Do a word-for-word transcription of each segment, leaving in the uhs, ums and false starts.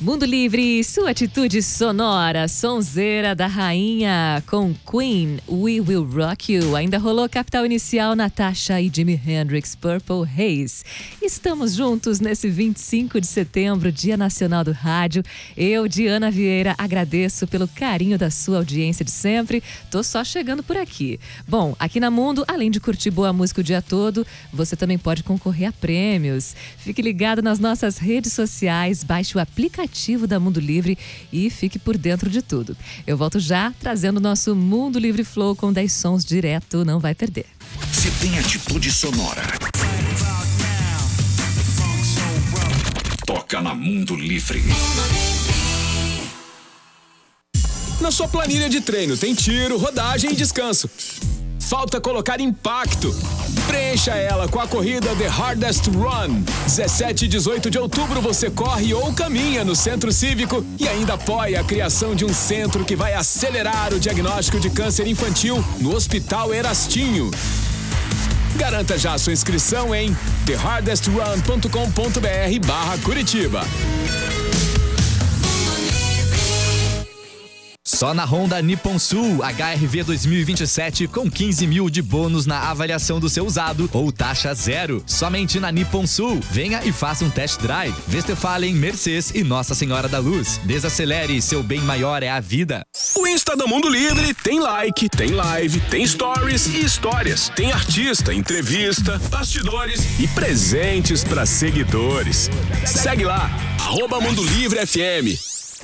Mundo Livre, sua atitude sonora, sonzeira da rainha, com Queen, We Will Rock You. Ainda rolou Capital Inicial, Natasha e Jimi Hendrix, Purple Haze. Estamos juntos nesse vinte e cinco de setembro, Dia Nacional do Rádio. Eu, Diana Vieira, agradeço pelo carinho da sua audiência de sempre. Tô só chegando por aqui. Bom, aqui na Mundo, além de curtir boa música o dia todo, você também pode concorrer a prêmios. Fique ligado nas nossas redes sociais, baixe o aplicativo da Mundo Livre e fique por dentro de tudo. Eu volto já trazendo o nosso Mundo Livre Flow com dez sons direto, não vai perder. Se tem atitude sonora, toca na Mundo Livre. Na sua planilha de treino tem tiro, rodagem e descanso. Falta colocar impacto. Preencha ela com a corrida The Hardest Run. dezessete e dezoito de outubro você corre ou caminha no Centro Cívico e ainda apoia a criação de um centro que vai acelerar o diagnóstico de câncer infantil no Hospital Erastinho. Garanta já sua inscrição em the hardest run ponto com ponto b r barra Curitiba. Só na Honda Nippon Sul, H R V dois mil e vinte e sete com quinze mil de bônus na avaliação do seu usado ou taxa zero. Somente na Nippon Sul. Venha e faça um test drive. Westfalen, Mercedes e Nossa Senhora da Luz. Desacelere, seu bem maior é a vida. O Insta do Mundo Livre tem like, tem live, tem stories e histórias. Tem artista, entrevista, bastidores e presentes para seguidores. Segue lá, arroba Mundo Livre F M.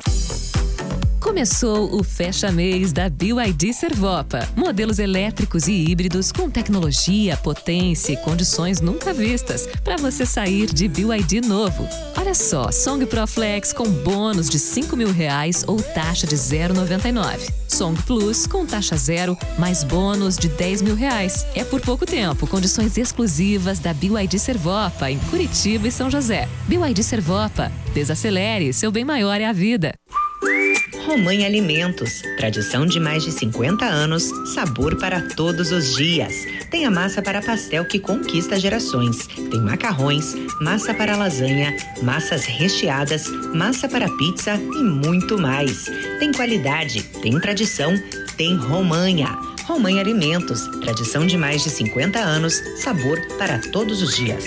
Começou o Fecha Mês da B Y D Servopa. Modelos elétricos e híbridos com tecnologia, potência e condições nunca vistas para você sair de B Y D novo. Olha só, Song Pro Flex com bônus de cinco mil reais ou taxa de zero vírgula noventa e nove. Song Plus com taxa zero mais bônus de dez mil reais. É por pouco tempo, condições exclusivas da B Y D Servopa em Curitiba e São José. B Y D Servopa, desacelere, seu bem maior é a vida. Romanha Alimentos, tradição de mais de cinquenta anos, sabor para todos os dias. Tem a massa para pastel que conquista gerações. Tem macarrões, massa para lasanha, massas recheadas, massa para pizza e muito mais. Tem qualidade, tem tradição, tem Romanha. Romanha Alimentos, tradição de mais de cinquenta anos, sabor para todos os dias.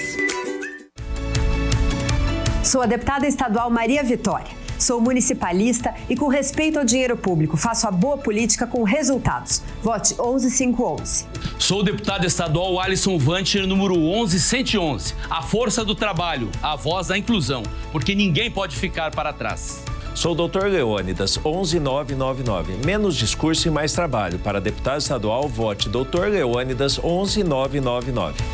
Sou a deputada estadual Maria Vitória. Sou municipalista e, com respeito ao dinheiro público, faço a boa política com resultados. Vote onze cinco onze. Sou o deputado estadual Alisson Vancher, número onze cento e onze. A força do trabalho, a voz da inclusão, porque ninguém pode ficar para trás. Sou o doutor Leônidas, onze mil novecentos e noventa e nove. Menos discurso e mais trabalho. Para deputado estadual, vote doutor Leônidas, onze mil novecentos e noventa e nove.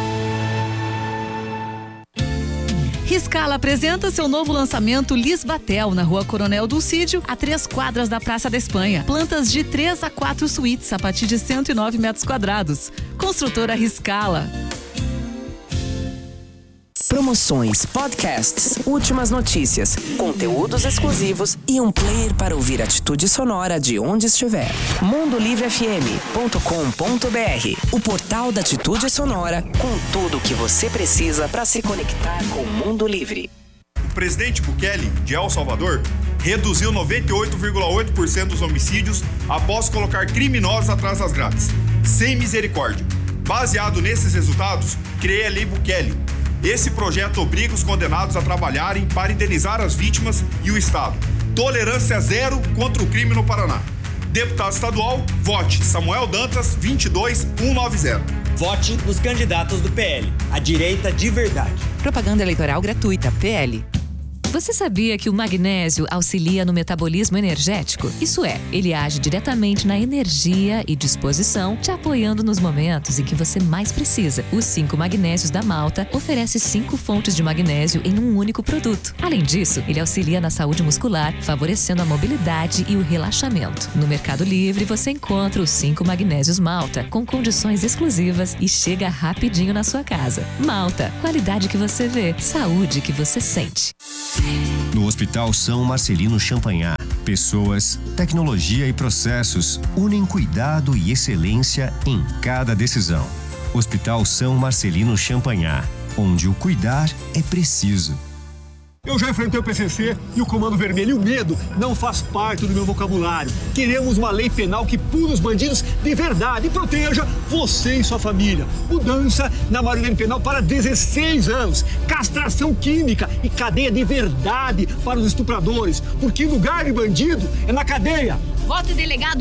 Riscala apresenta seu novo lançamento Lisbatel, na Rua Coronel Dulcídio, a três quadras da Praça da Espanha. Plantas de três a quatro suítes a partir de cento e nove metros quadrados. Construtora Riscala. Promoções, podcasts, últimas notícias, conteúdos exclusivos e um player para ouvir atitude sonora de onde estiver. mundo livre f m ponto com ponto b r, o portal da atitude sonora com tudo o que você precisa para se conectar com o mundo livre. O presidente Bukele, de El Salvador, reduziu noventa e oito vírgula oito por cento dos homicídios após colocar criminosos atrás das grades, sem misericórdia. Baseado nesses resultados, criei a Lei Bukele. Esse projeto obriga os condenados a trabalharem para indenizar as vítimas e o Estado. Tolerância zero contra o crime no Paraná. Deputado estadual, vote Samuel Dantas, vinte e dois mil cento e noventa. Vote nos candidatos do P L, a direita de verdade. Propaganda eleitoral gratuita, P L. Você sabia que o magnésio auxilia no metabolismo energético? Isso é, ele age diretamente na energia e disposição, te apoiando nos momentos em que você mais precisa. Os cinco magnésios da Malta oferece cinco fontes de magnésio em um único produto. Além disso, ele auxilia na saúde muscular, favorecendo a mobilidade e o relaxamento. No Mercado Livre, você encontra os cinco magnésios Malta, com condições exclusivas e chega rapidinho na sua casa. Malta, qualidade que você vê, saúde que você sente. No Hospital São Marcelino Champagnat, pessoas, tecnologia e processos unem cuidado e excelência em cada decisão. Hospital São Marcelino Champagnat, onde o cuidar é preciso. Eu já enfrentei o P C C e o Comando Vermelho. E o medo não faz parte do meu vocabulário. Queremos uma lei penal que pune os bandidos de verdade e proteja você e sua família. Mudança na maioridade penal para dezesseis anos. Castração química e cadeia de verdade para os estupradores. Porque lugar de bandido é na cadeia. Vote delegado